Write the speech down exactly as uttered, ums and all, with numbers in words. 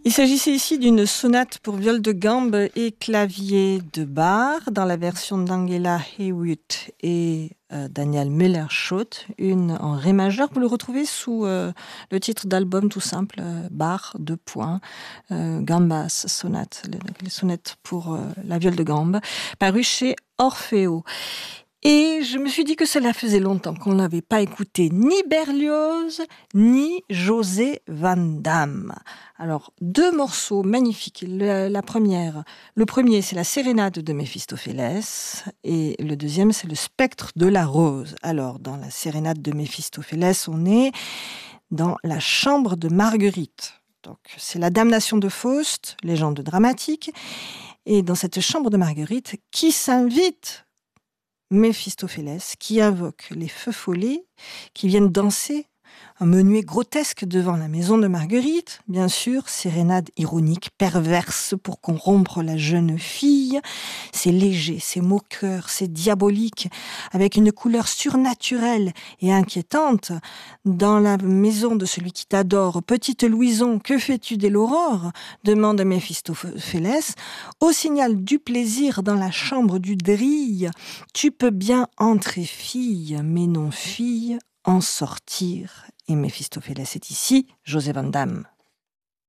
Il s'agissait ici d'une sonate pour viol de gambe et clavier de Bach dans la version d'Angela Hewitt et euh, Daniel Müller-Schott, une en ré majeur. Vous le retrouvez sous euh, le titre d'album tout simple, euh, Bach, deux points, euh, Gambas sonate, les, les sonates pour euh, la viol de gambe, paru chez Orfeo. Et je me suis dit que cela faisait longtemps qu'on n'avait pas écouté ni Berlioz, ni José Van Damme. Alors, deux morceaux magnifiques. Le, la première, le premier, c'est la sérénade de Méphistophélès, et le deuxième, c'est le spectre de la rose. Alors, dans la sérénade de Méphistophélès, on est dans la chambre de Marguerite. Donc, c'est la damnation de Faust, légende dramatique. Et dans cette chambre de Marguerite, qui s'invite Méphistophélès, qui invoque les feux follets qui viennent danser un menuet grotesque devant la maison de Marguerite, bien sûr, sérénade ironique, perverse pour corrompre la jeune fille. C'est léger, c'est moqueur, c'est diabolique, avec une couleur surnaturelle et inquiétante. Dans la maison de celui qui t'adore, petite Louison, que fais-tu dès l'aurore ? Demande Méphistophélès. Au signal du plaisir dans la chambre du drille, tu peux bien entrer fille, mais non fille, en sortir. Et Méphistophélès est ici, José Van Damme.